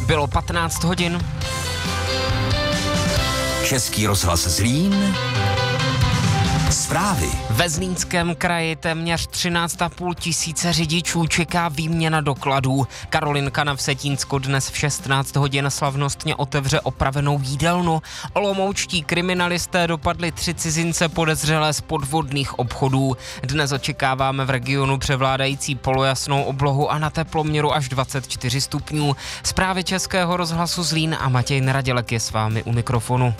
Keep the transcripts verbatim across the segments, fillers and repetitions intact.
Bylo patnáct hodin. Český rozhlas Zlín. Zprávy. Ve Zlínském kraji téměř třináct a půl tisíce řidičů čeká výměna dokladů. Karolinka na Vsetínsko dnes v šestnáct hodin slavnostně otevře opravenou jídelnu. Olomoučtí kriminalisté dopadli tři cizince podezřelé z podvodných obchodů. Dnes očekáváme v regionu převládající polojasnou oblohu a na teploměru až dvacet čtyři stupňů. Zprávy Českého rozhlasu Zlín a Matěj Neradělek je s vámi u mikrofonu.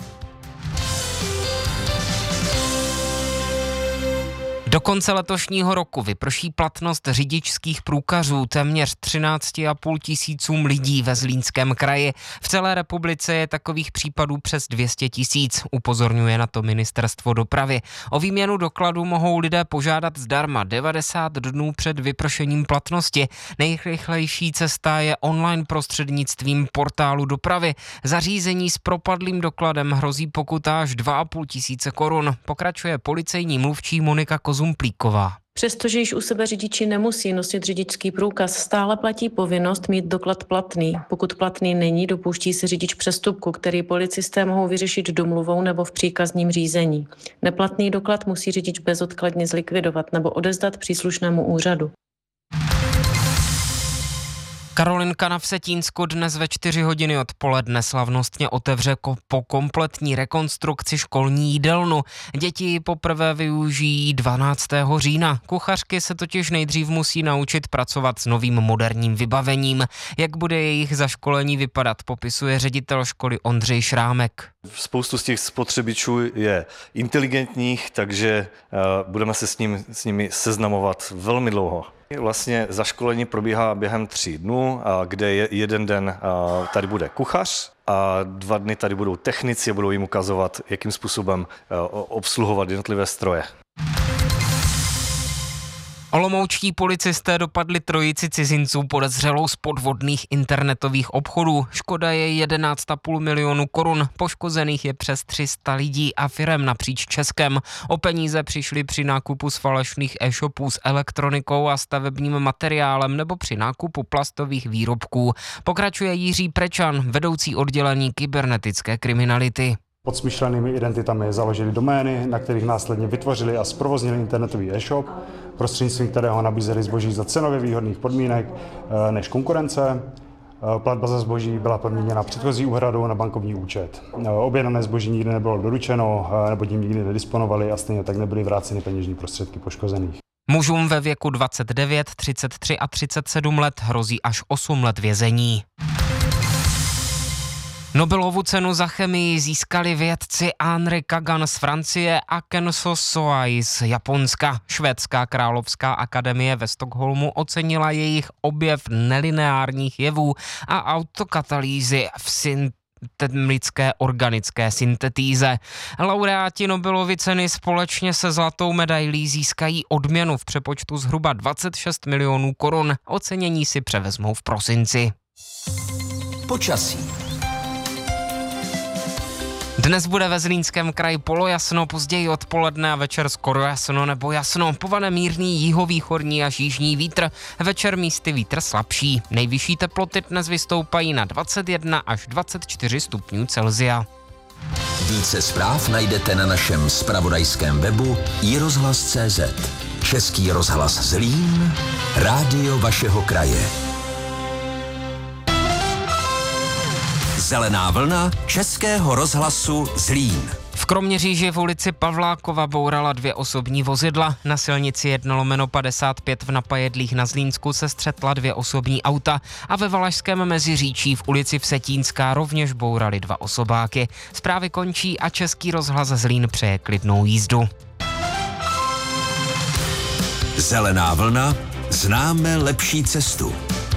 Do konce letošního roku vyprší platnost řidičských průkazů téměř třináct a půl tisícům lidí ve Zlínském kraji. V celé republice je takových případů přes dvě stě tisíc, upozorňuje na to ministerstvo dopravy. O výměnu dokladů mohou lidé požádat zdarma devadesát dnů před vypršením platnosti. Nejrychlejší cesta je online prostřednictvím portálu dopravy. Zařízení s propadlým dokladem hrozí pokuta až dva a půl tisíce korun. Pokračuje policejní mluvčí Monika Kozumplíková. Přestože již u sebe řidiči nemusí nosit řidičský průkaz, stále platí povinnost mít doklad platný. Pokud platný není, dopouští se řidič přestupku, který policisté mohou vyřešit domluvou nebo v příkazním řízení. Neplatný doklad musí řidič bezodkladně zlikvidovat nebo odevzdat příslušnému úřadu. Karolinka na Vsetínsku dnes ve čtyři hodiny odpoledne slavnostně otevře ko- po kompletní rekonstrukci školní jídelnu. Děti ji poprvé využijí dvanáctého října. Kuchařky se totiž nejdřív musí naučit pracovat s novým moderním vybavením. Jak bude jejich zaškolení vypadat, popisuje ředitel školy Ondřej Šrámek. Spoustu z těch spotřebičů je inteligentních, takže uh, budeme se s, ním, s nimi seznamovat velmi dlouho. Vlastně zaškolení probíhá během tří dnů, kde je jeden den tady bude kuchař a dva dny tady budou technici a budou jim ukazovat, jakým způsobem obsluhovat jednotlivé stroje. Olomoučtí policisté dopadli trojici cizinců podezřelou z podvodných internetových obchodů. Škoda je jedenáct a půl milionu korun, poškozených je přes tři sta lidí a firem napříč Českem. O peníze přišli při nákupu z falešných e-shopů s elektronikou a stavebním materiálem nebo při nákupu plastových výrobků. Pokračuje Jiří Prečan, vedoucí oddělení kybernetické kriminality. Pod smyšlenými identitami založili domény, na kterých následně vytvořili a zprovoznili internetový e-shop, prostřednictvím kterého nabízeli zboží za cenově výhodných podmínek než konkurence. Platba za zboží byla podmíněna předchozí úhradou na bankovní účet. Objednané zboží nikdy nebylo doručeno, nebo tím nikdy nedisponovali a stejně tak nebyly vráceny peněžní prostředky poškozených. Mužům ve věku dvacet devět, třicet tři a třicet sedm let hrozí až osm let vězení. Nobelovu cenu za chemii získali vědci Henri Kagan z Francie a Kenzo Soai z Japonska. Švédská královská akademie ve Stockholmu ocenila jejich objev nelineárních jevů a autokatalýzy v syntetické organické syntetýze. Laureáti Nobelovy ceny společně se zlatou medailí získají odměnu v přepočtu zhruba dvacet šest milionů korun. Ocenění si převezmou v prosinci. Počasí. Dnes bude ve Zlínském kraji polojasno, později odpoledne a večer skoro jasno nebo jasno. Povane mírný jihovýchodní až jižní vítr, večer místy vítr slabší. Nejvyšší teploty dnes vystoupají na dvacet jedna až dvacet čtyři stupňů Celsia. Více zpráv najdete na našem zpravodajském webu i rozhlas tečka cé zet. Český rozhlas Zlín, rádio vašeho kraje. Zelená vlna Českého rozhlasu Zlín. V Kroměříži v ulici Pavlákova bourala dvě osobní vozidla. Na silnici jedna lomeno padesát pět v Napajedlích na Zlínsku se střetla dvě osobní auta a ve Valašském Meziříčí v ulici Vsetínská rovněž bourali dva osobáky. Zprávy končí a Český rozhlas Zlín přeje klidnou jízdu. Zelená vlna, známe lepší cestu.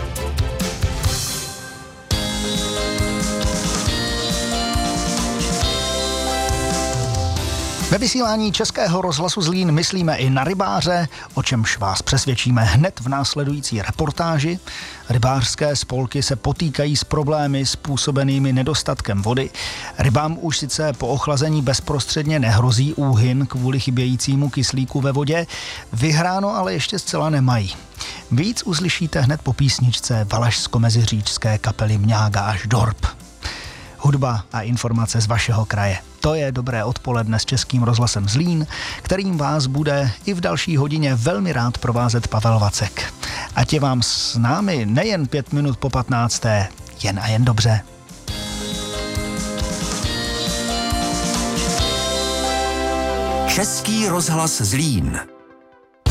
Ve vysílání Českého rozhlasu Zlín myslíme i na rybáře, o čemž vás přesvědčíme hned v následující reportáži. Rybářské spolky se potýkají s problémy způsobenými nedostatkem vody. Rybám už sice po ochlazení bezprostředně nehrozí úhyn kvůli chybějícímu kyslíku ve vodě, vyhráno ale ještě zcela nemají. Víc uslyšíte hned po písničce valašsko-meziříčské kapely Mňága až Dorp. Hudba a informace z vašeho kraje. To je Dobré odpoledne s Českým rozhlasem Zlín, kterým vás bude i v další hodině velmi rád provázet Pavel Vacek. Ať je vám s námi nejen pět minut po patnácté, jen a jen dobře. Český rozhlas Zlín.